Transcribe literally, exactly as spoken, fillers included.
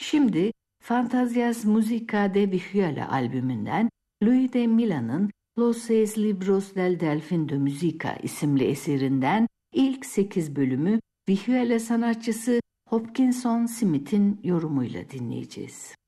Şimdi Fantasias Musica de Vihuela albümünden Luis de Milán'ın Los Seis Libros del Delfín de Musica isimli eserinden ilk sekiz bölümü Vihuela sanatçısı Hopkinson Smith'in yorumuyla dinleyeceğiz.